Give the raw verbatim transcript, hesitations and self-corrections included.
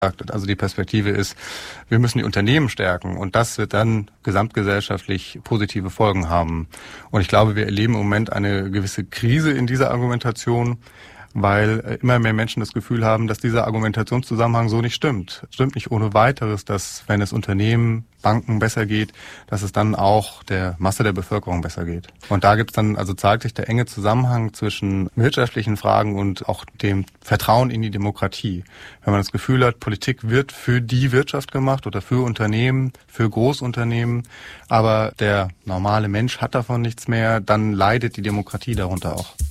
Also die Perspektive ist, wir müssen die Unternehmen stärken und das wird dann gesamtgesellschaftlich positive Folgen haben. Und ich glaube, wir erleben im Moment eine gewisse Krise in dieser Argumentation, weil immer mehr Menschen das Gefühl haben, dass dieser Argumentationszusammenhang so nicht stimmt. Es stimmt nicht ohne weiteres, dass wenn es Unternehmen, Banken besser geht, dass es dann auch der Masse der Bevölkerung besser geht. Und da gibt es dann, also zeigt sich der enge Zusammenhang zwischen wirtschaftlichen Fragen und auch dem Vertrauen in die Demokratie. Wenn man das Gefühl hat, Politik wird für die Wirtschaft gemacht oder für Unternehmen, für Großunternehmen, aber der normale Mensch hat davon nichts mehr, dann leidet die Demokratie darunter auch.